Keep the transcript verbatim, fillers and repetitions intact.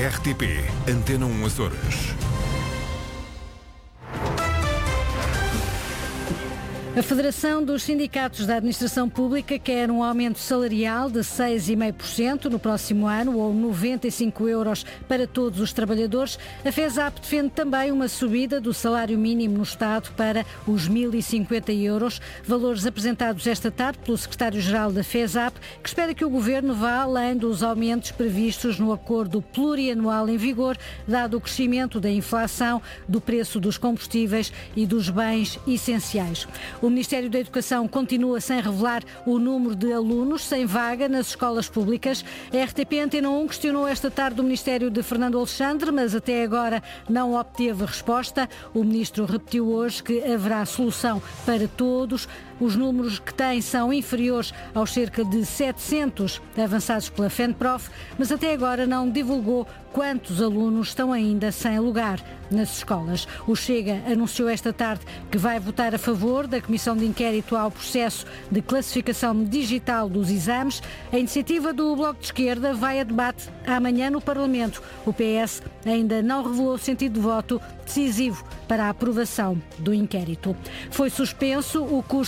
R T P Antena um Açores. A Federação dos Sindicatos da Administração Pública quer um aumento salarial de seis vírgula cinco por cento no próximo ano, ou noventa e cinco euros para todos os trabalhadores. A FESAP defende também uma subida do salário mínimo no Estado para os mil e cinquenta euros, valores apresentados esta tarde pelo secretário-geral da FESAP, que espera que o Governo vá além dos aumentos previstos no acordo plurianual em vigor, dado o crescimento da inflação, do preço dos combustíveis e dos bens essenciais. O Ministério da Educação continua sem revelar o número de alunos sem vaga nas escolas públicas. A R T P Antena um questionou esta tarde o Ministério de Fernando Alexandre, mas até agora não obteve resposta. O Ministro repetiu hoje que haverá solução para todos. Os números que tem são inferiores aos cerca de setecentos avançados pela FENPROF, mas até agora não divulgou quantos alunos estão ainda sem lugar nas escolas. O Chega anunciou esta tarde que vai votar a favor da Comissão de Inquérito ao processo de classificação digital dos exames. A iniciativa do Bloco de Esquerda vai a debate amanhã no Parlamento. O P S ainda não revelou o sentido de voto decisivo para a aprovação do inquérito. Foi suspenso o curso